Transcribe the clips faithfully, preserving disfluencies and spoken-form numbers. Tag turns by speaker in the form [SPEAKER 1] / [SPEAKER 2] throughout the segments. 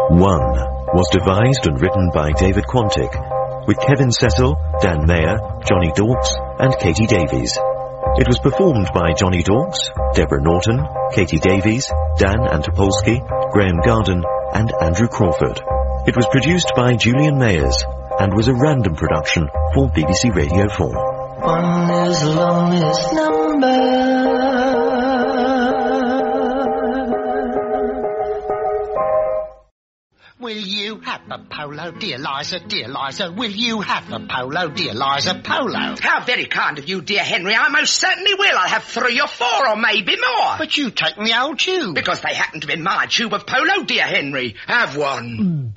[SPEAKER 1] One was devised and written by David Quantick, with Kevin Cecil, Dan Mayer, Johnny Dawkes, and Katie Davies. It was performed by Johnny Dawkes, Deborah Norton, Katie Davies, Dan Antopolsky, Graham Garden, and Andrew Crawford. It was produced by Julian Mayers, and was a random production for B B C Radio four.
[SPEAKER 2] One is the loneliest number.
[SPEAKER 3] Will you have a polo, dear Liza, dear Liza? Will you have a polo, dear Liza, polo?
[SPEAKER 4] How very kind of you, dear Henry. I most certainly will. I'll have three or four or maybe more.
[SPEAKER 3] But you take the old tube.
[SPEAKER 4] Because they happen to be my tube of polo, dear Henry. Have one.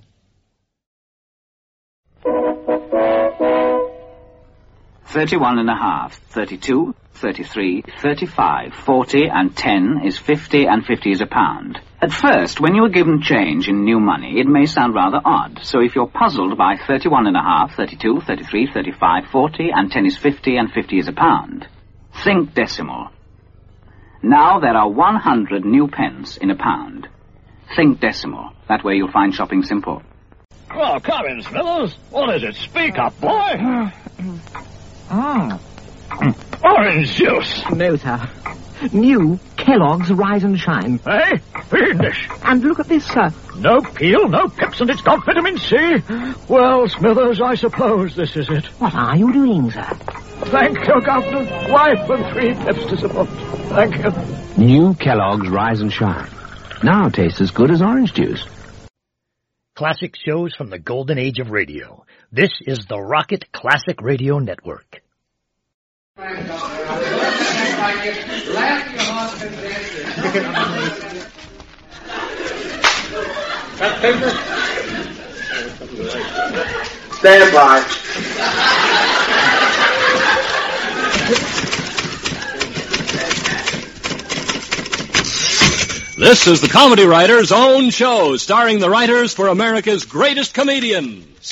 [SPEAKER 5] Thirty-one and a half, thirty-two, thirty-three, thirty-five, forty, and ten is fifty, and fifty is a pound. At first, when you are given change in new money, it may sound rather odd. So if you're puzzled by thirty-one and a half, thirty-two, thirty-three, thirty-five, forty, and ten is fifty, and fifty is a pound, think decimal. Now there are one hundred new pence in a pound. Think decimal. That way you'll find shopping simple.
[SPEAKER 6] Well, come in, Smithers. What is it? Speak up, boy. Mm. Orange juice.
[SPEAKER 7] No, sir. New Kellogg's Rise and Shine.
[SPEAKER 6] Eh? Fiendish.
[SPEAKER 7] And look at this, sir.
[SPEAKER 6] No peel, no pips, and it's got vitamin C. Well, Smithers, I suppose this is it.
[SPEAKER 7] What are you doing, sir?
[SPEAKER 6] Thank you, Governor. Wife and three pips to support. Thank you.
[SPEAKER 8] New Kellogg's Rise and Shine. Now tastes as good as orange juice.
[SPEAKER 9] Classic shows from the golden age of radio. This is the Rocket Classic Radio Network.
[SPEAKER 10] Stand by.
[SPEAKER 11] This is the Comedy Writers' own show, starring the writers for America's greatest comedians.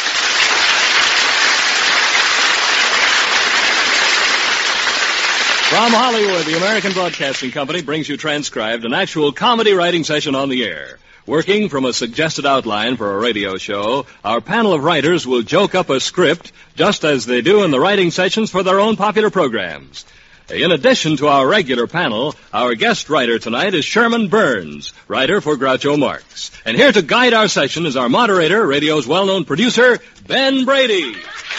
[SPEAKER 11] From Hollywood, the American Broadcasting Company brings you transcribed an actual comedy writing session on the air. Working from a suggested outline for a radio show, our panel of writers will joke up a script just as they do in the writing sessions for their own popular programs. In addition to our regular panel, our guest writer tonight is Sherman Burns, writer for Groucho Marx. And here to guide our session is our moderator, radio's well-known producer, Ben Brady.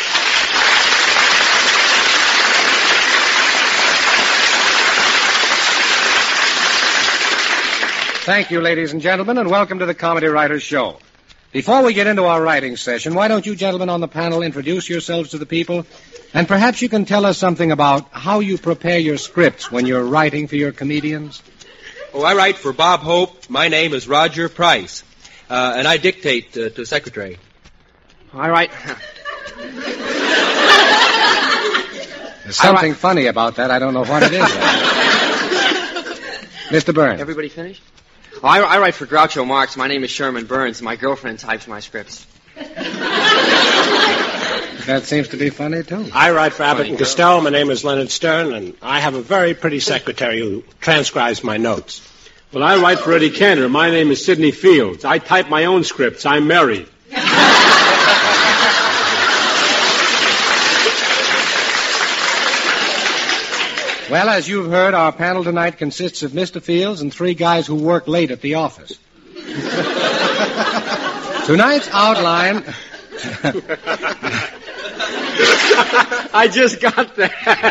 [SPEAKER 12] Thank you, ladies and gentlemen, and welcome to the Comedy Writers Show. Before we get into our writing session, why don't you gentlemen on the panel introduce yourselves to the people? And perhaps you can tell us something about how you prepare your scripts when you're writing for your comedians.
[SPEAKER 13] Oh, I write for Bob Hope. My name is Roger Price. Uh, and I dictate uh, to the secretary.
[SPEAKER 12] I write... There's something write... funny about that. I don't know what it is. Mister Burns.
[SPEAKER 10] Everybody finished? Oh, I, I write for Groucho Marx. My name is Sherman Burns. My girlfriend types my scripts.
[SPEAKER 12] That seems to be funny, too.
[SPEAKER 14] I write for Abbott and Costello. My name is Leonard Stern, and I have a very pretty secretary who transcribes my notes.
[SPEAKER 15] Well, I write for Eddie Cantor. My name is Sidney Fields. I type my own scripts. I'm married.
[SPEAKER 12] Well, as you've heard, our panel tonight consists of Mister Fields and three guys who work late at the office. Tonight's outline...
[SPEAKER 15] I just got that.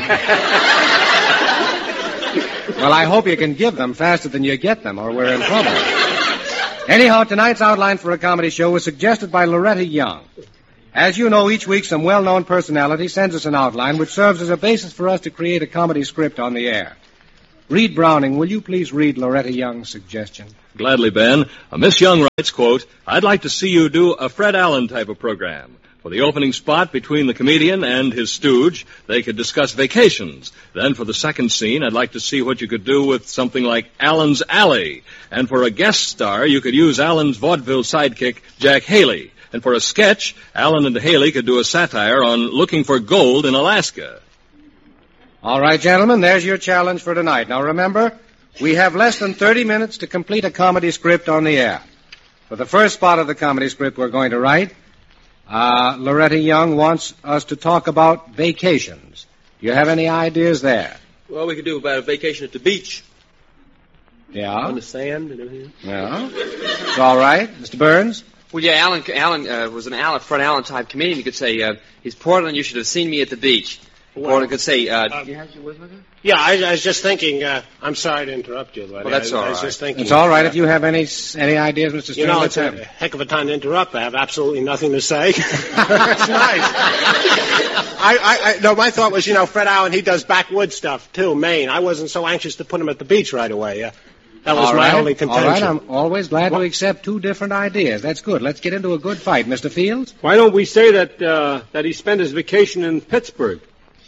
[SPEAKER 12] Well, I hope you can give them faster than you get them, or we're in trouble. Anyhow, tonight's outline for a comedy show was suggested by Loretta Young. As you know, each week some well-known personality sends us an outline which serves as a basis for us to create a comedy script on the air. Reed Browning, will you please read Loretta Young's suggestion?
[SPEAKER 11] Gladly, Ben. Uh, Miss Young writes, quote, I'd like to see you do a Fred Allen type of program. For the opening spot between the comedian and his stooge, they could discuss vacations. Then for the second scene, I'd like to see what you could do with something like Allen's Alley. And for a guest star, you could use Allen's vaudeville sidekick, Jack Haley. And for a sketch, Allen and Haley could do a satire on looking for gold in Alaska.
[SPEAKER 12] All right, gentlemen, there's your challenge for tonight. Now remember, we have less than thirty minutes to complete a comedy script on the air. For the first part of the comedy script we're going to write, uh, Loretta Young wants us to talk about vacations. Do you have any ideas there?
[SPEAKER 13] Well, we could do about a vacation at the beach.
[SPEAKER 12] Yeah?
[SPEAKER 13] On the sand and everything.
[SPEAKER 12] Yeah. It's all right. Mister Burns?
[SPEAKER 10] Well, yeah, Alan Alan uh, was an Alan, Fred Allen type comedian. You could say, uh, he's Portland, you should have seen me at the beach.
[SPEAKER 14] Well,
[SPEAKER 10] Portland could say, uh,
[SPEAKER 14] uh,
[SPEAKER 10] you have your with her?
[SPEAKER 14] Yeah, I, I was just thinking, uh, I'm sorry to interrupt you, Lenny.
[SPEAKER 10] Well, that's
[SPEAKER 14] I,
[SPEAKER 10] all
[SPEAKER 14] I was
[SPEAKER 10] right.
[SPEAKER 14] just thinking.
[SPEAKER 12] It's all right if you have any any ideas, Mister Stern.
[SPEAKER 14] You know,
[SPEAKER 12] let's
[SPEAKER 14] it's
[SPEAKER 12] have
[SPEAKER 14] a
[SPEAKER 12] them.
[SPEAKER 14] heck of a time to interrupt. I have absolutely nothing to say. That's nice. I, I, I, no, my thought was, you know, Fred Allen, he does backwoods stuff, too, Maine. I wasn't so anxious to put him at the beach right away. Uh, that was
[SPEAKER 12] all
[SPEAKER 14] my
[SPEAKER 12] right.
[SPEAKER 14] only contention.
[SPEAKER 12] All right, I'm always glad to accept two different ideas. That's good. Let's get into a good fight, Mister Fields.
[SPEAKER 15] Why don't we say that uh, that he spent his vacation in Pittsburgh?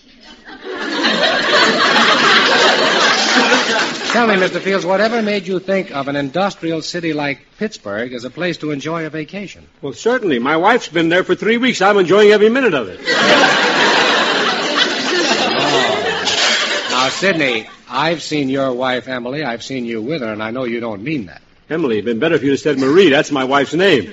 [SPEAKER 12] Tell me, Mister Fields, whatever made you think of an industrial city like Pittsburgh as a place to enjoy a vacation?
[SPEAKER 15] Well, certainly. My wife's been there for three weeks. I'm enjoying every minute of it.
[SPEAKER 12] Oh. Now, Sidney, I've seen your wife, Emily. I've seen you with her, and I know you don't mean that.
[SPEAKER 15] Emily, it'd been better if you'd have said Marie. That's my wife's name.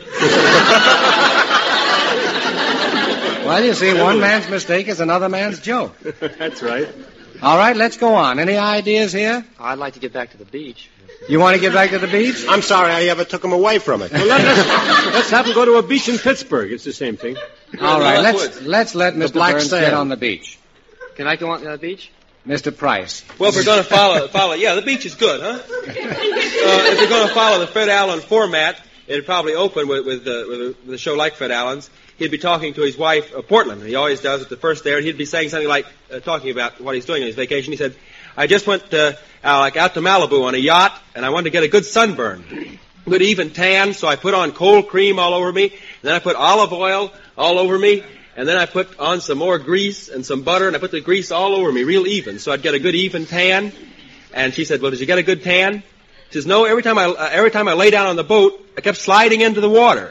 [SPEAKER 12] Well, you see, one man's mistake is another man's joke.
[SPEAKER 15] That's right.
[SPEAKER 12] All right, let's go on. Any ideas here?
[SPEAKER 10] I'd like to get back to the beach.
[SPEAKER 12] You want to get back to the beach?
[SPEAKER 14] I'm sorry I ever took him away from it.
[SPEAKER 15] Well, let, let's, let's have him go to a beach in Pittsburgh. It's the same thing.
[SPEAKER 12] All right, let's let's let Mister
[SPEAKER 14] black
[SPEAKER 12] Burns
[SPEAKER 14] sand.
[SPEAKER 12] get on the beach.
[SPEAKER 10] Can I go on the beach?
[SPEAKER 12] Mister Price.
[SPEAKER 13] Well, if we're going to follow, follow, yeah, the beach is good, huh? Uh, if we're going to follow the Fred Allen format, it'd probably open with with, uh, with, a, with a show like Fred Allen's. He'd be talking to his wife, uh, Portland. He always does at the first there, and he'd be saying something like, uh, talking about what he's doing on his vacation. He said, I just went, uh, uh, like out to Malibu on a yacht, and I wanted to get a good sunburn. Good even tan, so I put on cold cream all over me, and then I put olive oil all over me, and then I put on some more grease and some butter, and I put the grease all over me, real even, so I'd get a good even tan. And she said, well, did you get a good tan? She says, no, every time I, uh, every time I lay down on the boat, I kept sliding into the water.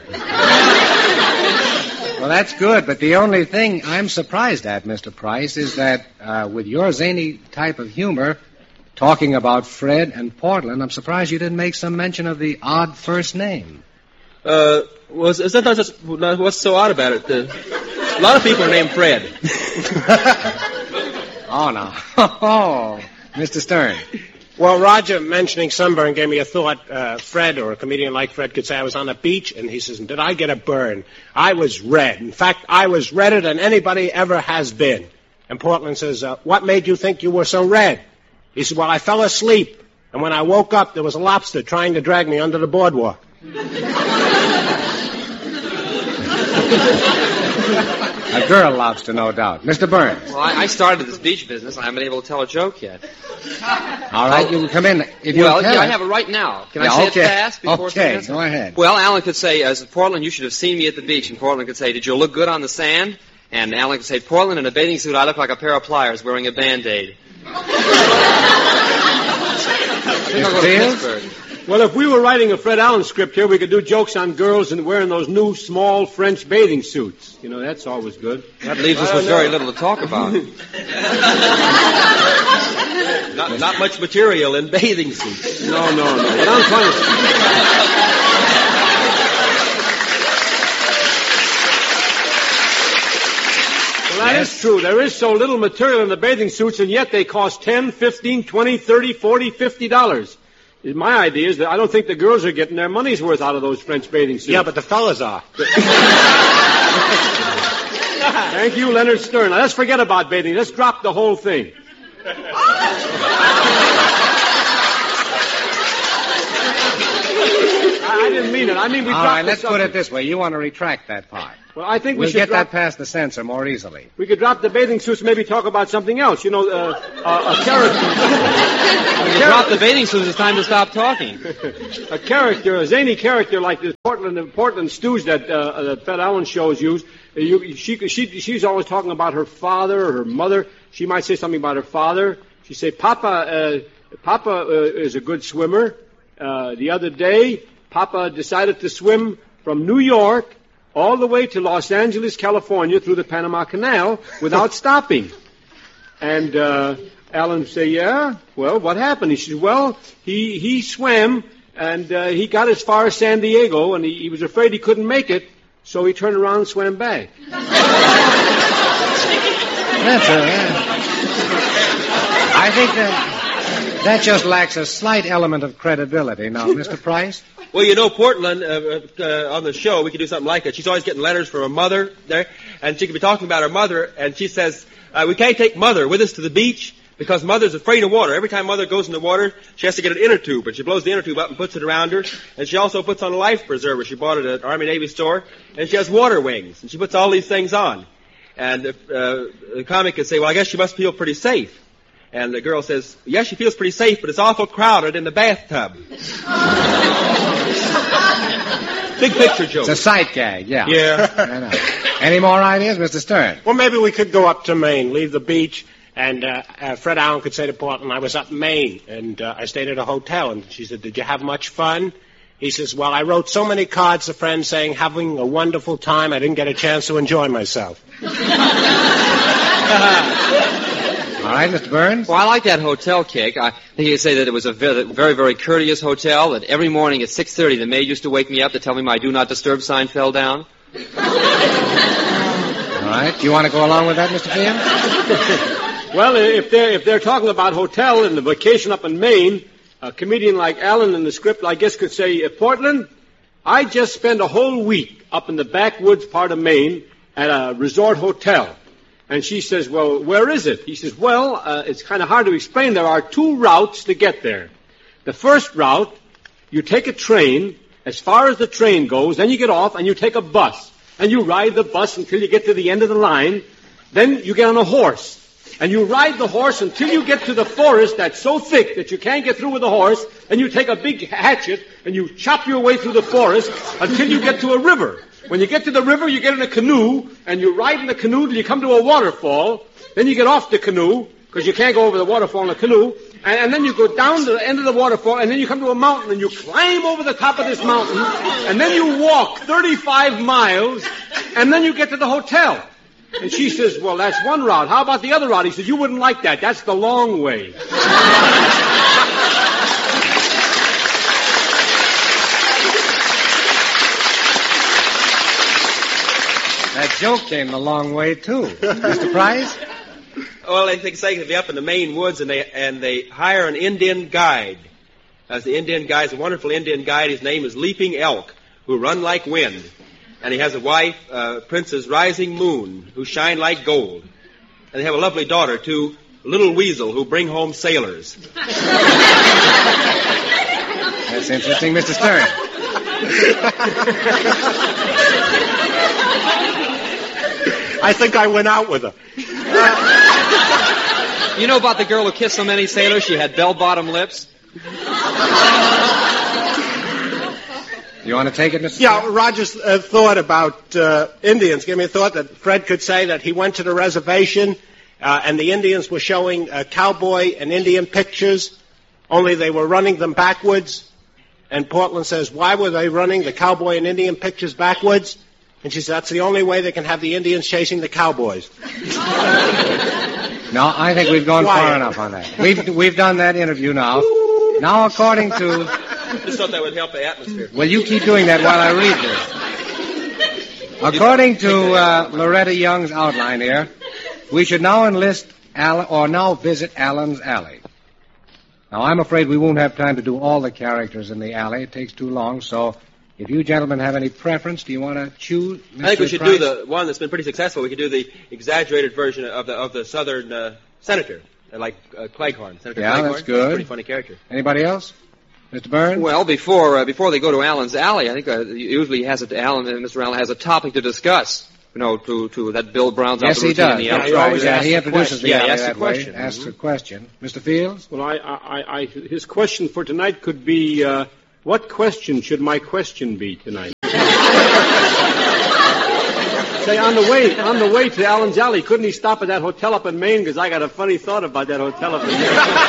[SPEAKER 12] Well, that's good, but the only thing I'm surprised at, Mister Price, is that uh, with your zany type of humor, talking about Fred and Portland, I'm surprised you didn't make some mention of the odd first name.
[SPEAKER 13] Uh, was, is that not just, what's so odd about it? Uh, a lot of people are named Fred.
[SPEAKER 12] Oh, no. Oh, Mister Stern.
[SPEAKER 14] Well, Roger mentioning sunburn gave me a thought. Uh, Fred, or a comedian like Fred, could say I was on a beach, and he says, did I get a burn? I was red. In fact, I was redder than anybody ever has been. And Portland says, uh, what made you think you were so red? He said, well, I fell asleep, and when I woke up, there was a lobster trying to drag me under the boardwalk.
[SPEAKER 12] A girl lobster, no doubt. Mister Burns.
[SPEAKER 10] Well, I, I started this beach business, and I haven't been able to tell a joke yet.
[SPEAKER 12] All right, you can come in. If you
[SPEAKER 10] well,
[SPEAKER 12] tell
[SPEAKER 10] yeah, I
[SPEAKER 12] it.
[SPEAKER 10] have it right now. Can
[SPEAKER 12] Yeah,
[SPEAKER 10] I say
[SPEAKER 12] okay.
[SPEAKER 10] it fast? Before
[SPEAKER 12] Okay,
[SPEAKER 10] saying
[SPEAKER 12] go ahead.
[SPEAKER 10] Well, Alan could say, as Portland, you should have seen me at the beach. And Portland could say, did you look good on the sand? And Alan could say, Portland, in a bathing suit, I look like a pair of pliers wearing a Band-Aid.
[SPEAKER 12] Mister Fields?
[SPEAKER 15] Well, if we were writing a Fred Allen script here, we could do jokes on girls and wearing those new small French bathing suits. You know, that's always good.
[SPEAKER 10] That leaves us with very little to talk about.
[SPEAKER 13] not, not much material in bathing suits.
[SPEAKER 15] No, no, no. But I'm trying to... Well, that
[SPEAKER 12] Yes.
[SPEAKER 15] is true. There is so little material in the bathing suits, and yet they cost ten, fifteen, twenty, thirty, forty, fifty dollars. My idea is that I don't think the girls are getting their money's worth out of those French bathing suits.
[SPEAKER 14] Yeah, but the fellas are.
[SPEAKER 15] Thank you, Leonard Stern. Now, let's forget about bathing. Let's drop the whole thing. I, I didn't mean it. I mean we
[SPEAKER 12] All
[SPEAKER 15] dropped
[SPEAKER 12] right,
[SPEAKER 15] the
[SPEAKER 12] let's put
[SPEAKER 15] subject.
[SPEAKER 12] it this way. You want to retract that part.
[SPEAKER 15] Well, I think we
[SPEAKER 12] We'll
[SPEAKER 15] should
[SPEAKER 12] get
[SPEAKER 15] drop...
[SPEAKER 12] that past the censor more easily.
[SPEAKER 15] We could drop the bathing suits and maybe talk about something else. You know, uh, uh, a character.
[SPEAKER 10] When you drop the bathing suits, it's time to stop talking.
[SPEAKER 15] A character, a zany character like the Portland, the Portland Stews that, uh, that Fred Allen shows use. Uh, you, she, she, she's always talking about her father or her mother. She might say something about her father. She say, Papa, uh, Papa uh, is a good swimmer. Uh, the other day, Papa decided to swim from New York all the way to Los Angeles, California, through the Panama Canal without stopping. And uh, Alan would say, yeah, well, what happened? He says, well, he, he swam and uh, he got as far as San Diego, and he, he was afraid he couldn't make it, so he turned around and swam back.
[SPEAKER 12] That's a, I think that that just lacks a slight element of credibility. Now, Mister Price?
[SPEAKER 13] Well, you know, Portland, uh, uh, on the show, we could do something like it. She's always getting letters from her mother there, and she could be talking about her mother, and she says, uh, we can't take Mother with us to the beach because Mother's afraid of water. Every time Mother goes in the water, she has to get an inner tube, and she blows the inner tube up and puts it around her, and she also puts on a life preserver. She bought it at an Army Navy store, and she has water wings, and she puts all these things on. And uh, the comic could say, well, I guess she must feel pretty safe. And the girl says, yes, she feels pretty safe, but it's awful crowded in the bathtub. Big picture joke.
[SPEAKER 12] It's a sight gag, yeah.
[SPEAKER 15] Yeah.
[SPEAKER 12] I know. Any more ideas, Mister Stern?
[SPEAKER 14] Well, maybe we could go up to Maine, leave the beach, and uh, uh, Fred Allen could say to Portland, I was up in Maine, and uh, I stayed at a hotel. And she said, did you have much fun? He says, well, I wrote so many cards to friends saying, having a wonderful time, I didn't get a chance to enjoy myself.
[SPEAKER 12] All right, Mister Burns?
[SPEAKER 10] Well, I like that hotel kick. I think you'd say that it was a very, very, very courteous hotel, that every morning at six thirty the maid used to wake me up to tell me my do not disturb sign fell down.
[SPEAKER 12] All right. Do you want to go along with that, Mister Field?
[SPEAKER 15] Well, if they're, if they're talking about hotel and the vacation up in Maine, a comedian like Allen in the script, I guess, could say, uh, Portland, I just spent a whole week up in the backwoods part of Maine at a resort hotel. And she says, well, where is it? He says, well, uh, it's kind of hard to explain. There are two routes to get there. The first route, you take a train as far as the train goes, then you get off and you take a bus. And you ride the bus until you get to the end of the line. Then you get on a horse. And you ride the horse until you get to the forest that's so thick that you can't get through with the horse. And you take a big hatchet and you chop your way through the forest until you get to a river. When you get to the river, you get in a canoe, and you ride in the canoe till you come to a waterfall. Then you get off the canoe, because you can't go over the waterfall in a canoe. And, and then you go down to the end of the waterfall, and then you come to a mountain, and you climb over the top of this mountain, and then you walk thirty-five miles, and then you get to the hotel. And she says, well, that's one route. How about the other route? He says, you wouldn't like that. That's the long way.
[SPEAKER 12] That joke came a long way, too. Mister Price?
[SPEAKER 13] Well, they think say they're up in the Maine woods, and they and they hire an Indian guide. As the Indian guide is a wonderful Indian guide. His name is Leaping Elk, who run like wind. And he has a wife, uh, Princess Rising Moon, who shine like gold. And they have a lovely daughter, too, Little Weasel, who bring home sailors.
[SPEAKER 12] That's interesting, Mister Stern.
[SPEAKER 14] I think I went out with her.
[SPEAKER 10] Uh, you know about the girl who kissed so many sailors she had bell-bottom lips?
[SPEAKER 12] You want to take it, Mister
[SPEAKER 14] Yeah,
[SPEAKER 12] Stern?
[SPEAKER 14] Roger's uh, thought about uh, Indians gave me a thought that Fred could say that he went to the reservation uh, and the Indians were showing uh, cowboy and Indian pictures, only they were running them backwards. And Portland says, why were they running the cowboy and Indian pictures backwards? And she says, that's the only way they can have the Indians chasing the cowboys.
[SPEAKER 12] No, I think we've gone
[SPEAKER 14] Quiet.
[SPEAKER 12] far enough on that. We've, we've done that interview now. Now, according to...
[SPEAKER 13] Just thought that would help the atmosphere.
[SPEAKER 12] Well, you keep doing that while I read this. According to uh, Loretta Young's outline here, we should now enlist Al- or now visit Allen's Alley. Now, I'm afraid we won't have time to do all the characters in the alley. It takes too long, so if you gentlemen have any preference, do you want to choose? Mister
[SPEAKER 13] I think we should
[SPEAKER 12] Price?
[SPEAKER 13] do the one that's been pretty successful. We could do the exaggerated version of the of the Southern uh, senator, uh, like uh, Cleghorn. Senator
[SPEAKER 12] Yeah,
[SPEAKER 13] Cleghorn.
[SPEAKER 12] that's good.
[SPEAKER 13] He's a pretty funny character.
[SPEAKER 12] Anybody else? Mister Burns?
[SPEAKER 10] Well, before uh, before they go to Allen's Alley, I think uh, usually has a, Allen, uh, Mister Allen has a topic to discuss. You know, to, to that Bill Brown's out
[SPEAKER 12] Yes,
[SPEAKER 10] the
[SPEAKER 12] he
[SPEAKER 10] routine
[SPEAKER 12] does.
[SPEAKER 10] in the
[SPEAKER 12] Yeah,
[SPEAKER 10] outside.
[SPEAKER 12] he always yeah, he introduces the
[SPEAKER 10] yeah,
[SPEAKER 12] alley
[SPEAKER 10] he asks
[SPEAKER 12] that
[SPEAKER 10] a
[SPEAKER 12] way.
[SPEAKER 10] question.
[SPEAKER 12] Asks
[SPEAKER 10] Mm-hmm.
[SPEAKER 12] a question. Mister Fields?
[SPEAKER 15] Well, I, I, I, his question for tonight could be, uh, what question should my question be tonight? Say, on the way, on the way to Allen's Alley, couldn't he stop at that hotel up in Maine? Because I got a funny thought about that hotel up in Maine.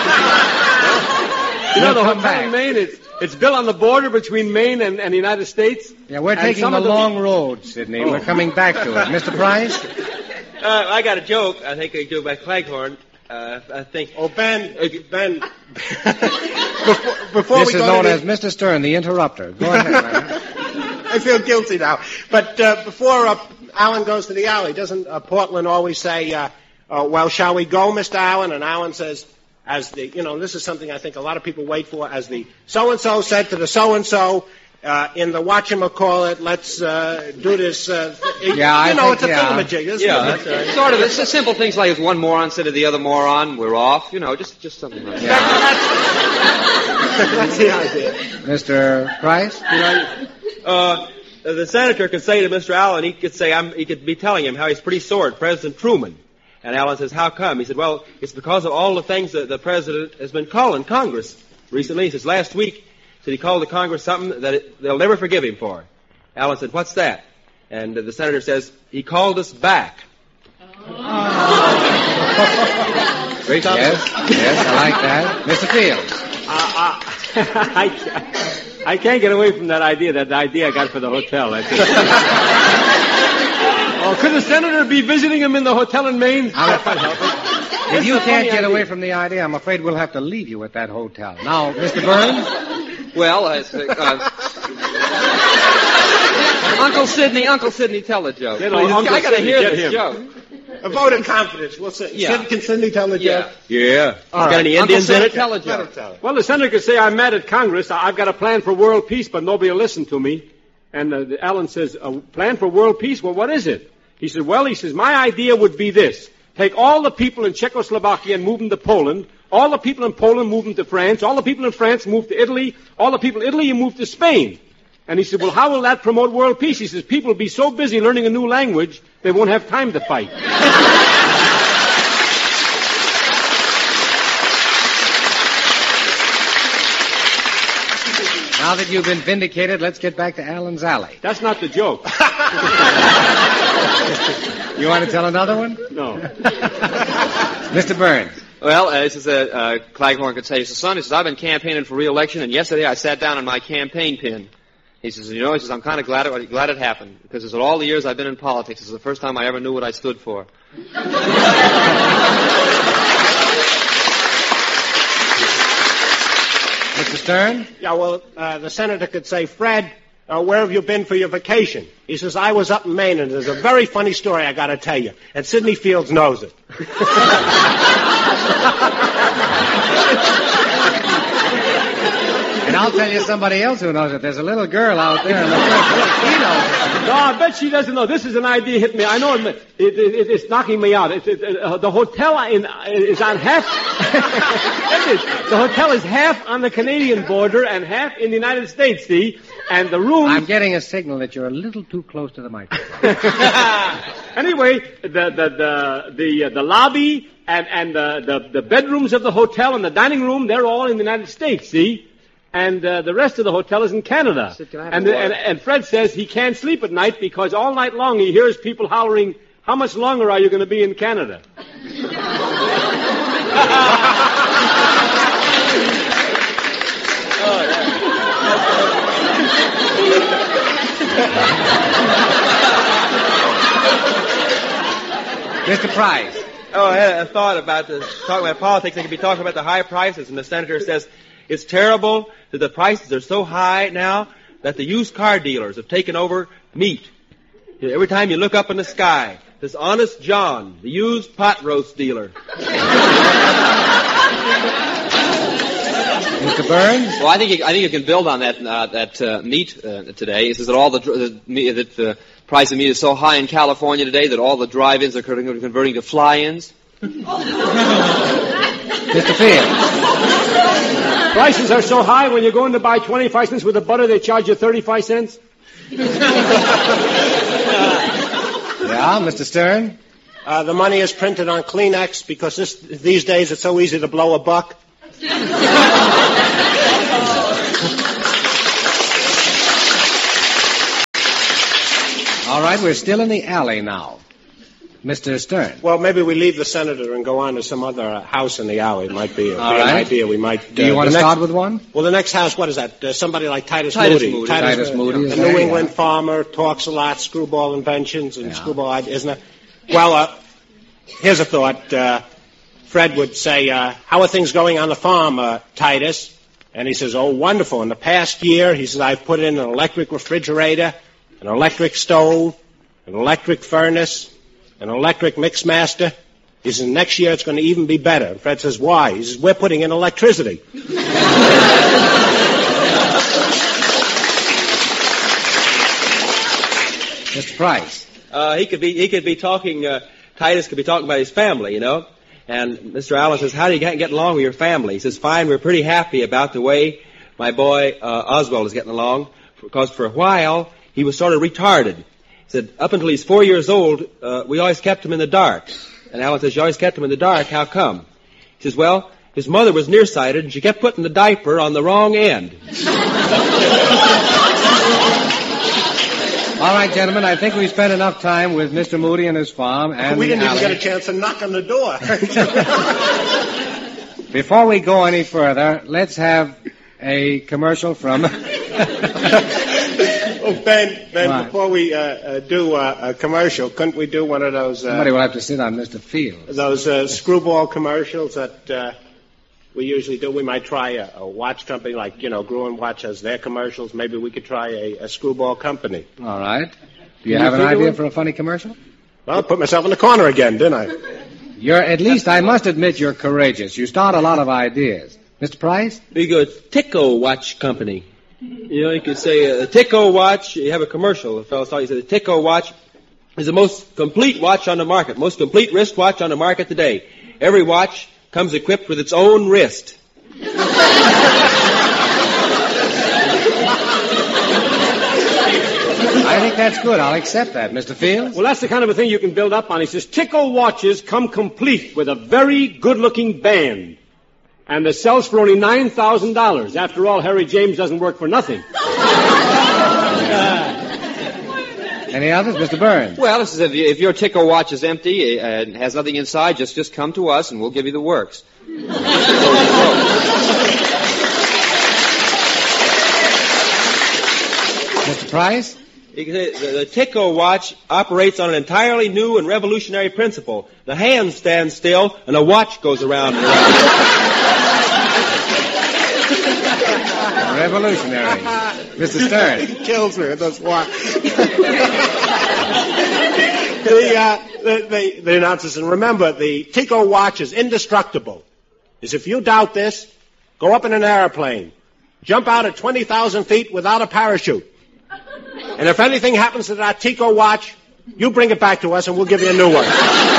[SPEAKER 15] You know, the
[SPEAKER 12] We'll come
[SPEAKER 15] hotel
[SPEAKER 12] back.
[SPEAKER 15] in Maine, it's, it's built on the border between Maine and, and the United States.
[SPEAKER 12] Yeah, we're
[SPEAKER 15] And
[SPEAKER 12] taking
[SPEAKER 15] some
[SPEAKER 12] the
[SPEAKER 15] of the-
[SPEAKER 12] long road, Sidney.
[SPEAKER 15] Oh.
[SPEAKER 12] We're coming back to it. Mister Price?
[SPEAKER 13] Uh, I got a joke. I think I do by Cleghorn. Uh, I think.
[SPEAKER 14] Oh, Ben, uh, Ben. before, before
[SPEAKER 12] this
[SPEAKER 14] we
[SPEAKER 12] is
[SPEAKER 14] go
[SPEAKER 12] known
[SPEAKER 14] to the...
[SPEAKER 12] as Mister Stern, the interrupter. Go ahead, man.
[SPEAKER 14] I feel guilty now. But uh, before uh, Alan goes to the alley, doesn't uh, Portland always say, uh, uh, well, shall we go, Mister Allen? And Alan says, as the, you know, this is something I think a lot of people wait for, as the so-and-so said to the so-and-so, uh, in the whatchamacallit, let's uh, do this. Uh, th-
[SPEAKER 12] yeah,
[SPEAKER 14] you
[SPEAKER 12] I
[SPEAKER 14] know,
[SPEAKER 12] think,
[SPEAKER 14] it's a
[SPEAKER 12] yeah.
[SPEAKER 14] thingamajig, isn't
[SPEAKER 10] Yeah,
[SPEAKER 14] it?
[SPEAKER 10] that's right. Sort of. It's just simple things like if one moron said to the other moron, we're off. You know, just just something like that.
[SPEAKER 14] That's the idea.
[SPEAKER 12] Mister Price?
[SPEAKER 13] You know, uh, the senator could say to Mister Allen, he could say, I'm, he could be telling him how he's pretty sore at President Truman. And Allen says, how come? He said, well, it's because of all the things that the president has been calling Congress recently. He says, last week, said he called the Congress something that it, they'll never forgive him for. Allen said, what's that? And uh, the senator says, he called us back.
[SPEAKER 12] Oh.
[SPEAKER 13] Great job.
[SPEAKER 12] Yes, yes, I like that. Mister Fields.
[SPEAKER 15] Uh, uh, I, I can't get away from that idea, that idea I got for the hotel. I think. Oh, could the senator be visiting him in the hotel in Maine?
[SPEAKER 12] I'm
[SPEAKER 15] That might help it.
[SPEAKER 12] If you
[SPEAKER 15] It's a
[SPEAKER 12] can't
[SPEAKER 15] funny
[SPEAKER 12] get
[SPEAKER 15] idea.
[SPEAKER 12] away from the idea, I'm afraid we'll have to leave you at that hotel. Now, Mister Burns?
[SPEAKER 10] Well, I say, uh, Uncle Sidney, Uncle Sidney, tell the joke.
[SPEAKER 15] Get on,
[SPEAKER 10] Please,
[SPEAKER 15] Uncle
[SPEAKER 10] I gotta
[SPEAKER 15] Sidney,
[SPEAKER 10] hear
[SPEAKER 15] get
[SPEAKER 10] this
[SPEAKER 15] him.
[SPEAKER 10] joke.
[SPEAKER 14] A vote of confidence. We'll say,
[SPEAKER 10] Yeah.
[SPEAKER 14] Sid, can Sidney tell the
[SPEAKER 10] Yeah.
[SPEAKER 14] joke?
[SPEAKER 13] Yeah.
[SPEAKER 14] All
[SPEAKER 13] Got
[SPEAKER 14] right.
[SPEAKER 13] any
[SPEAKER 10] Uncle
[SPEAKER 13] Indians in
[SPEAKER 10] Sidney,
[SPEAKER 13] it?
[SPEAKER 10] tell a
[SPEAKER 14] Let him
[SPEAKER 10] joke.
[SPEAKER 14] tell it.
[SPEAKER 15] Well, the senator could say, I'm mad at Congress. I- I've got a plan for world peace, but nobody will listen to me. And uh, the- Allen says, a plan for world peace? Well, what is it? He said, well, he says, my idea would be this. Take all the people in Czechoslovakia and move them to Poland. All the people in Poland move them to France. All the people in France move to Italy. All the people in Italy you move to Spain. And he said, well, how will that promote world peace? He says, people will be so busy learning a new language, they won't have time to fight.
[SPEAKER 12] Now that you've been vindicated, let's get back to Allen's Alley.
[SPEAKER 15] That's not the joke.
[SPEAKER 12] You want to tell another one?
[SPEAKER 15] No.
[SPEAKER 12] Mister Burns.
[SPEAKER 10] Well, uh, this is a uh, Claghorn could say, he says, son, he says, I've been campaigning for re-election, and yesterday I sat down on my campaign pin. He says, you know, he says, I'm kind of glad it, glad it happened, because it's all the years I've been in politics, this is the first time I ever knew what I stood for.
[SPEAKER 12] Mister Stern?
[SPEAKER 14] Yeah, well, uh, the senator could say, Fred, uh, where have you been for your vacation? He says, I was up in Maine, and there's a very funny story I got to tell you. And Sidney Fields knows it.
[SPEAKER 12] And I'll tell you somebody else who knows it. There's a little girl out there in the first row. She knows it.
[SPEAKER 15] No, I bet she doesn't know. This is an idea hit me. I know it, it, it, it's knocking me out. It, it, uh, the hotel in, is on half. It is. The hotel is half on the Canadian border and half in the United States, see? And the room.
[SPEAKER 12] I'm getting a signal that you're a little too close to the microphone.
[SPEAKER 15] Anyway, the the the the, uh, the lobby and and the, the the bedrooms of the hotel and the dining room, they're all in the United States, see? And uh, the rest of the hotel is in Canada. And, and and Fred says he can't sleep at night because all night long he hears people hollering, how much longer are you going to be in Canada?
[SPEAKER 12] Mister Price.
[SPEAKER 13] Oh, I had a thought about the, talking about politics. They could be talking about the high prices, and the senator says, it's terrible that the prices are so high now that the used car dealers have taken over meat. Every time you look up in the sky, this Honest John, the used pot roast dealer.
[SPEAKER 12] Mister Burns?
[SPEAKER 10] Well, I think you, I think you can build on that uh, that uh, meat uh, today. It says that all the, the meat, that the price of meat is so high in California today that all the drive-ins are converting to fly-ins.
[SPEAKER 12] Mister Fields.
[SPEAKER 15] Prices are so high when you're going to buy twenty-five cents worth of butter, they charge you thirty-five cents.
[SPEAKER 12] Yeah, Mister Stern?
[SPEAKER 14] Uh, the money is printed on Kleenex because this, these days it's so easy to blow a buck.
[SPEAKER 12] All right, we're still in the alley now. Mister Stern.
[SPEAKER 14] Well, maybe we leave the senator and go on to some other uh, house in the alley. It might be, a,
[SPEAKER 12] All
[SPEAKER 14] be an
[SPEAKER 12] right.
[SPEAKER 14] idea. We might.
[SPEAKER 12] Do you
[SPEAKER 14] uh,
[SPEAKER 12] want to
[SPEAKER 14] the
[SPEAKER 12] start
[SPEAKER 14] next-
[SPEAKER 12] with one?
[SPEAKER 14] Well, the next house, what is that? Uh, somebody like Titus,
[SPEAKER 10] Titus
[SPEAKER 14] Moody.
[SPEAKER 10] Moody.
[SPEAKER 12] Titus Moody is
[SPEAKER 14] A
[SPEAKER 12] there,
[SPEAKER 14] New
[SPEAKER 12] yeah.
[SPEAKER 14] England farmer, talks a lot, screwball inventions and
[SPEAKER 12] Yeah.
[SPEAKER 14] screwball ideas, isn't it? Well, uh, here's a thought. Uh, Fred would say, uh, how are things going on the farm, uh, Titus? And he says, oh, wonderful. In the past year, he says, I've put in an electric refrigerator, an electric stove, an electric furnace, an electric mixmaster. He says, next year it's going to even be better. And Fred says, why? He says, we're putting in electricity.
[SPEAKER 12] Mister Price.
[SPEAKER 13] Uh, he could be, he could be talking, uh, Titus could be talking about his family, you know. And Mister Allen says, how do you get, get along with your family? He says, fine, we're pretty happy about the way my boy, uh, Oswald is getting along. Because for a while, he was sort of retarded. He said, up until he's four years old, uh, we always kept him in the dark. And Alan says, you always kept him in the dark, how come? He says, well, his mother was nearsighted and she kept putting the diaper on the wrong end.
[SPEAKER 12] All right, gentlemen, I think we've spent enough time with Mister Moody and his farm and
[SPEAKER 14] we
[SPEAKER 12] the
[SPEAKER 14] didn't
[SPEAKER 12] alley.
[SPEAKER 14] even get a chance to knock on the door.
[SPEAKER 12] Before we go any further, let's have a commercial from...
[SPEAKER 14] Oh, Ben, Ben,
[SPEAKER 12] Right.
[SPEAKER 14] before we uh, uh, do uh, a commercial, couldn't we do one of those... Uh,
[SPEAKER 12] Somebody will have to sit on Mister Fields.
[SPEAKER 14] Those uh, screwball commercials that uh, we usually do. We might try a, a watch company like, you know, Gruen Watch has their commercials. Maybe we could try a, a screwball company.
[SPEAKER 12] All right. Do you
[SPEAKER 14] Can
[SPEAKER 12] have
[SPEAKER 14] you
[SPEAKER 12] an
[SPEAKER 14] figure
[SPEAKER 12] idea
[SPEAKER 14] one?
[SPEAKER 12] for a funny commercial?
[SPEAKER 14] Well, I put myself in the corner again, didn't I?
[SPEAKER 12] You're, at least I must admit you're courageous. You start a lot of ideas. Mister Price?
[SPEAKER 13] Be good. Tico Watch Company. You know, you could say a uh, Tico watch. You have a commercial. The fellow thought you said the Tico watch is the most complete watch on the market, most complete wristwatch on the market today. Every watch comes equipped with its own wrist.
[SPEAKER 12] I think that's good. I'll accept that. Mister Fields?
[SPEAKER 15] Well, that's the kind of a thing you can build up on. He says, Tico watches come complete with a very good-looking band. And the sells for only nine thousand dollars. After all, Harry James doesn't work for nothing.
[SPEAKER 12] Any others? Mister Burns?
[SPEAKER 10] Well, this is if, you, if your Tico watch is empty uh, and has nothing inside, just just come to us and we'll give you the works.
[SPEAKER 12] Mister Price?
[SPEAKER 13] You can say the, the Tico watch operates on an entirely new and revolutionary principle. The hand stands still and the watch goes around and around.
[SPEAKER 12] Revolutionary. Mister Stern?
[SPEAKER 14] He kills me with this watch. the, uh, the, the, the announcers, and remember, the Tico watch is indestructible. Is if you doubt this, go up in an airplane, jump out at twenty thousand feet without a parachute. And if anything happens to that Tico watch, you bring it back to us and we'll give you a new one.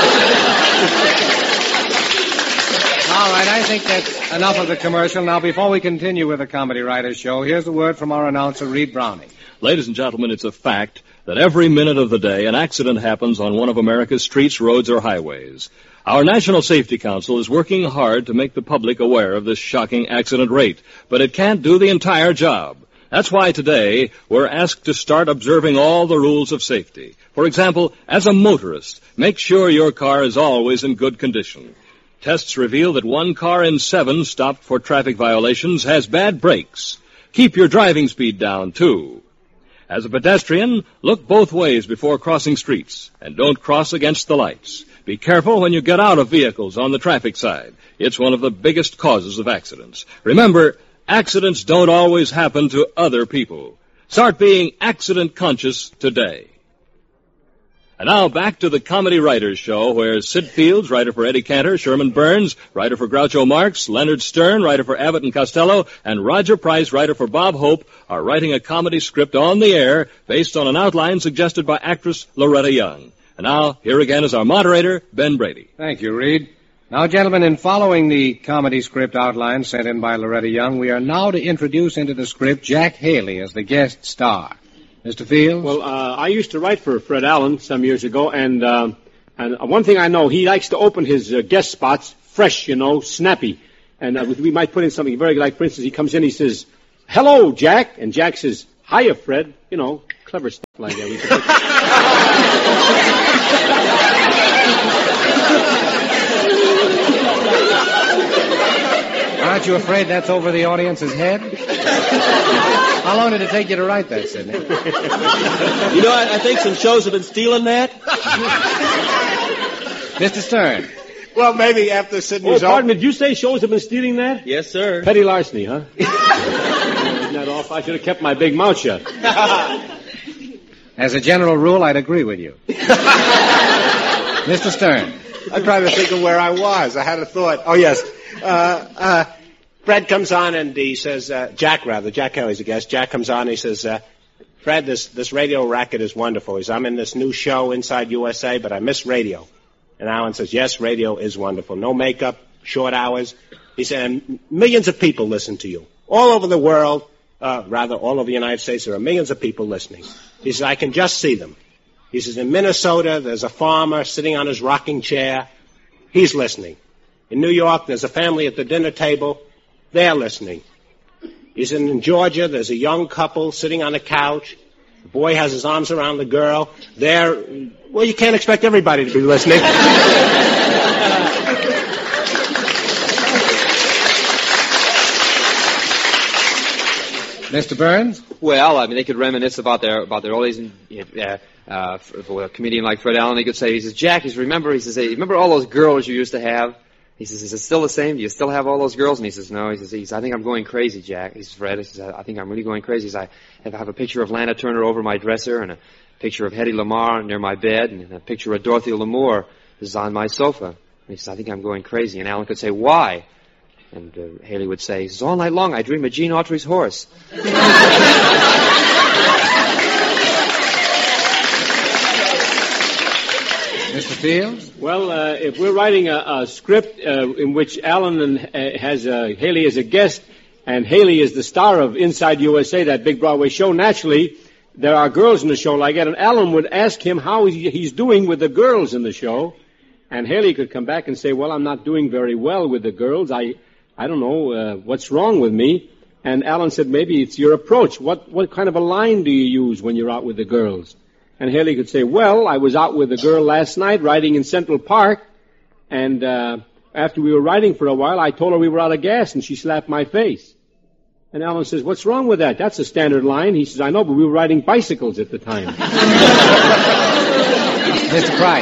[SPEAKER 12] All right, I think that's enough of the commercial. Now, before we continue with the Comedy Writers Show, here's a word from our announcer, Reed Browning.
[SPEAKER 11] Ladies and gentlemen, it's a fact that every minute of the day an accident happens on one of America's streets, roads, or highways. Our National Safety Council is working hard to make the public aware of this shocking accident rate, but it can't do the entire job. That's why today we're asked to start observing all the rules of safety. For example, as a motorist, make sure your car is always in good condition. Tests reveal that one car in seven stopped for traffic violations has bad brakes. Keep your driving speed down, too. As a pedestrian, look both ways before crossing streets, and don't cross against the lights. Be careful when you get out of vehicles on the traffic side. It's one of the biggest causes of accidents. Remember, accidents don't always happen to other people. Start being accident conscious today. And now back to the Comedy Writers Show, where Sid Fields, writer for Eddie Cantor, Sherman Burns, writer for Groucho Marx, Leonard Stern, writer for Abbott and Costello, and Roger Price, writer for Bob Hope, are writing a comedy script on the air based on an outline suggested by actress Loretta Young. And now, here again is our moderator, Ben Brady.
[SPEAKER 12] Thank you, Reed. Now, gentlemen, in following the comedy script outline sent in by Loretta Young, we are now to introduce into the script Jack Haley as the guest star. Mister Fields?
[SPEAKER 15] Well, uh, I used to write for Fred Allen some years ago, and uh, and one thing I know, he likes to open his uh, guest spots fresh, you know, snappy. And uh, we might put in something very like, for instance, he comes in, he says, "Hello, Jack," and Jack says, "Hiya, Fred." You know, clever stuff like that. We could put...
[SPEAKER 12] Aren't you afraid that's over the audience's head? How long did it take you to write that, Sidney?
[SPEAKER 13] You know, I, I think some shows have been stealing that.
[SPEAKER 12] Mister Stern.
[SPEAKER 14] Well, maybe after Sydney's
[SPEAKER 15] Oh, pardon me, did you say shows have been stealing that?
[SPEAKER 13] Yes, sir.
[SPEAKER 15] Petty larceny, huh? Isn't that off? I should have kept my big mouth shut.
[SPEAKER 12] As a general rule, I'd agree with you. Mister Stern.
[SPEAKER 14] I'm trying to think of where I was. I had a thought. Oh, yes. Uh, uh, Fred comes on and he says, uh, Jack rather, Jack Kelly's a guest. Jack comes on and he says, uh, Fred, this, this radio racket is wonderful. He says, I'm in this new show, Inside U S A, but I miss radio. And Alan says, yes, radio is wonderful. No makeup, short hours. He said, and millions of people listen to you. All over the world, uh, rather all over the United States, there are millions of people listening. He says, I can just see them. He says, in Minnesota, there's a farmer sitting on his rocking chair. He's listening. In New York, there's a family at the dinner table. They're listening. He said, in Georgia, there's a young couple sitting on a couch. The boy has his arms around the girl. They're, well, you can't expect everybody to be listening.
[SPEAKER 12] Mister Burns?
[SPEAKER 10] Well, I mean, they could reminisce about their about their old days. And, uh, uh, for, for a comedian like Fred Allen, they could say, he says, Jack, he says, remember, he says, hey, remember all those girls you used to have? He says, is it still the same? Do you still have all those girls? And he says, no. He says, he says I think I'm going crazy, Jack. He says, Fred, he says, I think I'm really going crazy. He says, I have a picture of Lana Turner over my dresser and a picture of Hedy Lamarr near my bed and a picture of Dorothy Lamour is on my sofa. And he says, I think I'm going crazy. And Allen could say, why? And uh, Haley would say, he says, all night long I dream of Gene Autry's horse.
[SPEAKER 12] Mister Fields?
[SPEAKER 15] Well, uh, if we're writing a, a script uh, in which Alan and, uh, has uh, Haley as a guest, and Haley is the star of Inside U S A, that big Broadway show, naturally, there are girls in the show like that, and Alan would ask him how he, he's doing with the girls in the show, and Haley could come back and say, well, I'm not doing very well with the girls. I, I don't know, uh, what's wrong with me? And Alan said, maybe it's your approach. What, what kind of a line do you use when you're out with the girls? And Haley could say, well, I was out with a girl last night riding in Central Park, and uh, after we were riding for a while, I told her we were out of gas, and she slapped my face. And Alan says, what's wrong with that? That's a standard line. He says, I know, but we were riding bicycles at the time.
[SPEAKER 12] Mister Price.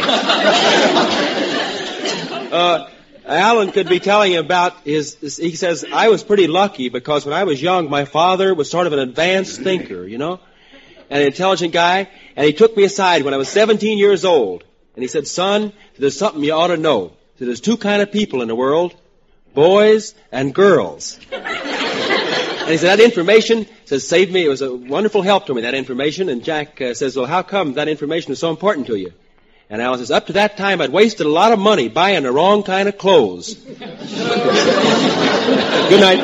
[SPEAKER 13] Uh, Alan could be telling him about his, his, he says, I was pretty lucky because when I was young, my father was sort of an advanced thinker, you know, an intelligent guy, and he took me aside when I was seventeen years old, and he said, son, there's something you ought to know. He said, there's two kind of people in the world, boys and girls. And he said, that information says, saved me. It was a wonderful help to me, that information. And Jack uh, says, well, how come that information is so important to you? And Alan says, up to that time, I'd wasted a lot of money buying the wrong kind of clothes. Good night.